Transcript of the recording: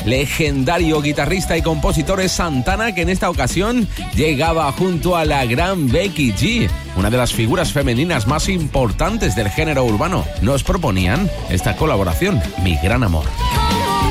legendario guitarrista y compositor es Santana, que en esta ocasión llegaba junto a la gran Becky G, una de las figuras femeninas más importantes del género urbano. Nos proponían esta colaboración, Mi Gran Amor.